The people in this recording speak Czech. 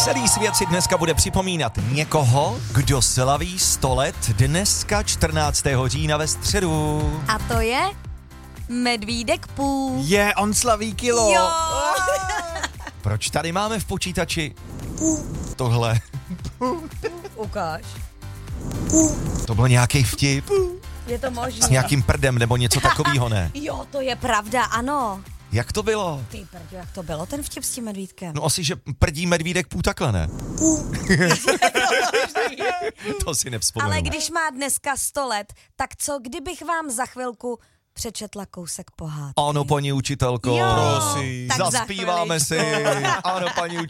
Celý svět si dneska bude připomínat někoho, kdo slaví 100 let dneska 14. října ve středu. A to je Medvídek Pů. On slaví kilo. Jo. Proč tady máme v počítači tohle? Ukáž. To byl nějaký vtip Je to s možné. nějakým prdem nebo něco takového, ne? Jo, to je pravda, ano. Jak to bylo? Ty prďo, jak to bylo ten vtip s tím medvídkem? No asi, že prdí medvídek Pů takhle, ne? To si nevzpomenu. Ale když má dneska 100 let, tak co kdybych vám za chvilku přečetla kousek pohádky? Ano, paní učitelko. Jo, Prosím. tak za Zaspíváme si. Ano, paní učitelko.